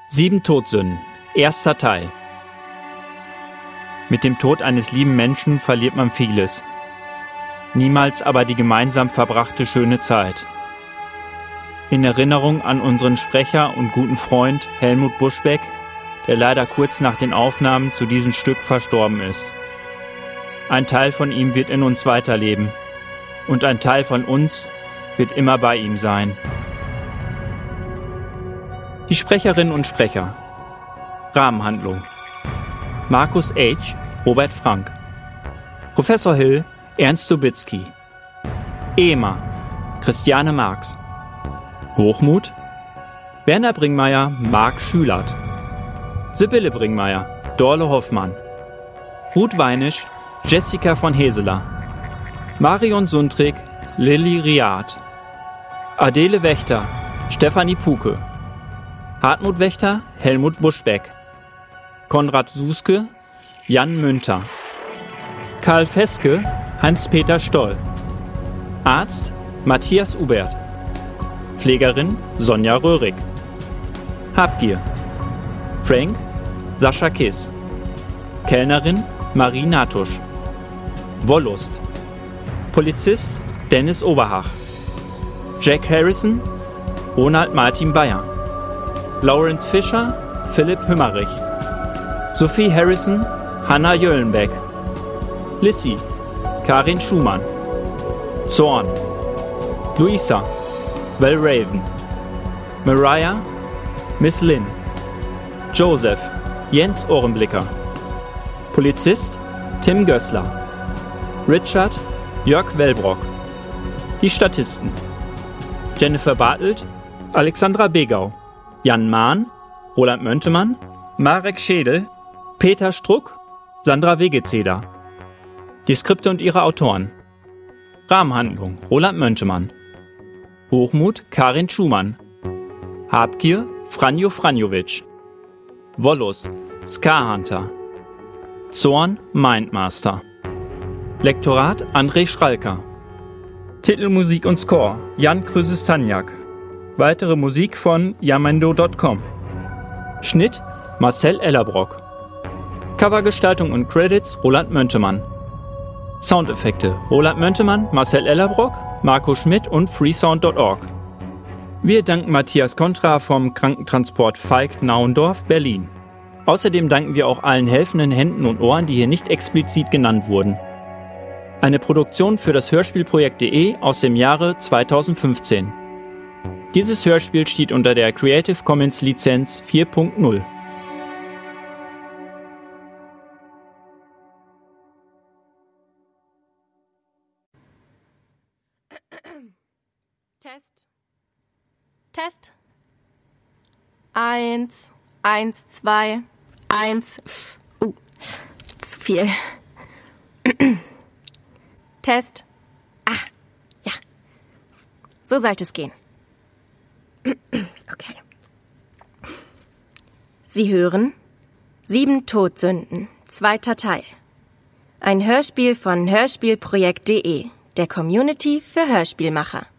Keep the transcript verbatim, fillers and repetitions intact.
Sieben Todsünden, erster Teil. Mit dem Tod eines lieben Menschen verliert man vieles. Niemals aber die gemeinsam verbrachte schöne Zeit. In Erinnerung an unseren Sprecher und guten Freund Helmut Buschbeck, der leider kurz nach den Aufnahmen zu diesem Stück verstorben ist. Ein Teil von ihm wird in uns weiterleben und ein Teil von uns wird immer bei ihm sein. Die Sprecherinnen und Sprecher. Rahmenhandlung. Markus H., Robert Frank. Professor Hill, Ernst Dubitzky. Ema, Christiane Marx. Hochmut, Werner Bringmeier, Marc Schülert. Sibylle Bringmeier, Dorle Hoffmann. Ruth Weinisch, Jessica von Heseler. Marion Sundrig, Lilly Riad. Adele Wächter, Stefanie Puke. Hartmut Wächter, Helmut Buschbeck. Konrad Suske, Jan Münter. Karl Feske, Hans-Peter Stoll. Arzt, Matthias Ubert. Pflegerin, Sonja Röhrig. Habgier, Frank, Sascha Kiss. Kellnerin, Marie Natusch. Wollust, Polizist, Dennis Oberhach. Jack Harrison, Ronald Martin Bayer. Lawrence Fischer, Philipp Hümmerich. Sophie Harrison, Hanna Jöllenbeck. Lissy, Karin Schumann. Zorn, Luisa, Val Raven. Mariah, Miss Lynn. Joseph, Jens Ohrenblicker. Polizist, Tim Gößler. Richard, Jörg Wellbrock. Die Statisten: Jennifer Bartelt, Alexandra Begau. Jan Mahn, Roland Möntemann, Marek Schädel, Peter Struck, Sandra Wegezeder. Die Skripte und ihre Autoren. Rahmenhandlung, Roland Möntemann. Hochmut, Karin Schumann. Habgier, Franjo Franjovic. Wollust, Ska Hunter. Zorn, Mindmaster. Lektorat, André Schralker. Titelmusik und Score, Jan Krüses-Tanjak. Weitere Musik von Jamendo Punkt com. Schnitt, Marcel Ellerbrock. Covergestaltung und Credits, Roland Möntemann. Soundeffekte, Roland Möntemann, Marcel Ellerbrock, Marco Schmidt und freesound Punkt org. Wir danken Matthias Kontra vom Krankentransport Falk-Naundorf, Berlin. Außerdem danken wir auch allen helfenden Händen und Ohren, die hier nicht explizit genannt wurden. Eine Produktion für das Hörspielprojekt Punkt de aus dem Jahre zweitausendfünfzehn. Dieses Hörspiel steht unter der Creative Commons Lizenz vier Punkt null. Test. Test. Eins, eins, zwei, eins. Uh, zu viel. Test. Ah, ja. So sollte es gehen. Okay. Sie hören Sieben Todsünden, zweiter Teil. Ein Hörspiel von Hörspielprojekt Punkt de, der Community für Hörspielmacher.